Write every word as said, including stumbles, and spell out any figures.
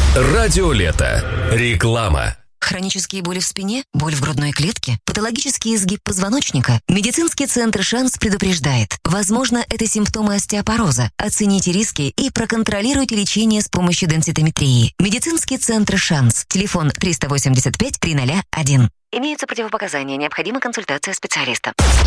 Радио Лето. Реклама. Хронические боли в спине, боль в грудной клетке, патологический изгиб позвоночника. Медицинский центр «Шанс» предупреждает. Возможно, это симптомы остеопороза. Оцените риски и проконтролируйте лечение с помощью денситометрии. Медицинский центр «Шанс». Телефон триста восемьдесят пять триста один. Имеются противопоказания. Необходима консультация специалиста.